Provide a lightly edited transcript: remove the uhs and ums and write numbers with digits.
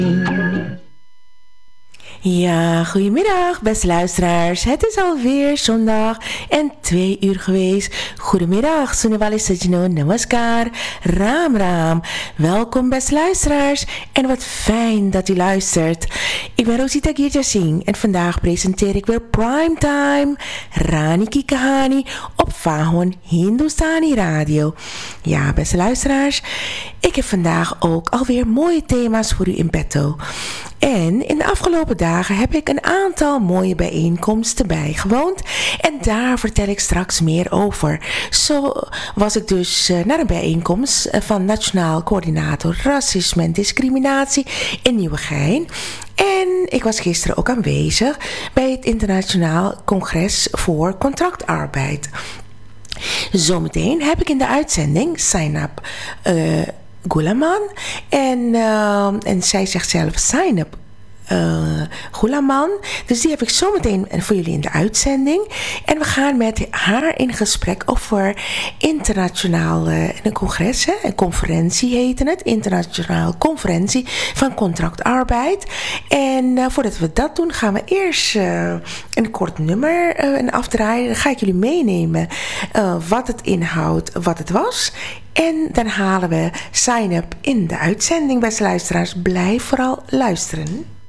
Ja, goedemiddag beste luisteraars. Het is alweer zondag en 2 uur geweest. Goedemiddag, Sunniwali Sajno, Namaskar, Raam Raam. Welkom beste luisteraars en wat fijn dat u luistert. Ik ben Rosita Girja Singh en vandaag presenteer ik weer Primetime Rani Ki Kahani op Vahon Hindustani Radio. Ja, beste luisteraars, ik heb vandaag ook alweer mooie thema's voor u in petto. En in de afgelopen dagen heb ik een aantal mooie bijeenkomsten bijgewoond. En daar vertel ik straks meer over. Zo was ik dus naar een bijeenkomst van Nationaal Coördinator Racisme en Discriminatie in Nieuwegein. En ik was gisteren ook aanwezig bij het Internationaal Congres voor Contractarbeid. Zometeen heb ik in de uitzending Zainab Gulaman. En zij zegt zelf Zainab Gulaman. Dus die heb ik zometeen voor jullie in de uitzending. En we gaan met haar in gesprek over een congres, een conferentie heette het. Internationaal Conferentie van Contractarbeid. En voordat we dat doen gaan we eerst een kort nummer afdraaien. Dan ga ik jullie meenemen wat het inhoudt, wat het was. En dan halen we Zainab in de uitzending. Beste luisteraars, blijf vooral luisteren.